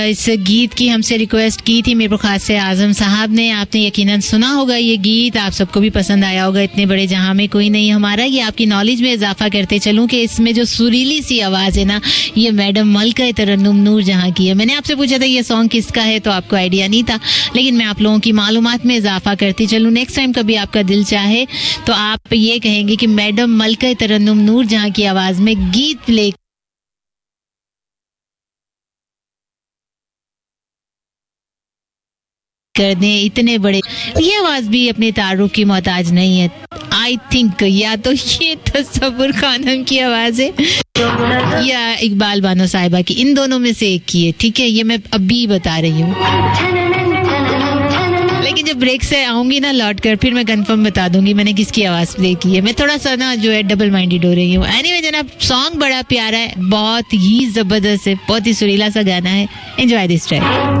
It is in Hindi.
इस गीत की हमसे रिक्वेस्ट की थी मेरे खास से आजम साहब ने। आपने यकीनन सुना होगा ये गीत, आप सबको भी पसंद आया होगा। इतने बड़े जहां में कोई नहीं हमारा, ये आपकी नॉलेज में इजाफा करते चलूं कि इसमें जो सुरीली सी आवाज है ना, ये मैडम मलका तरन्नुम नूर जहां की है। मैंने आपसे पूछा था ये सॉन्ग किसका है, तो आपको आइडिया नहीं था, लेकिन मैं आप लोगों की मालूमात में इजाफा करती चलूं। नेक्स्ट टाइम कभी आपका दिल चाहे तो आप ये कहेंगे कि मैडम मलका तरन्नुम नूर जहां की आवाज में गीत प्ले कर दें। इतने बड़े, ये आवाज भी अपने तारुफ की मोहताज नहीं है। आई थिंक या तो ये तसव्वुर खानम की आवाज है या इकबाल बानो साहिबा की, इन दोनों में से एक की है। ठीक है, ये मैं अभी बता रही हूँ, लेकिन जब ब्रेक से आऊंगी ना लौट कर, फिर मैं कंफर्म बता दूंगी मैंने किसकी आवाज प्ले की है। मैं थोड़ा सा ना जो है डबल माइंडेड हो रही हूँ। एनीवे जनाब, सॉन्ग बड़ा प्यारा है, बहुत ही जबरदस्त है, बहुत ही सुरीला सा गाना है। Enjoy this track.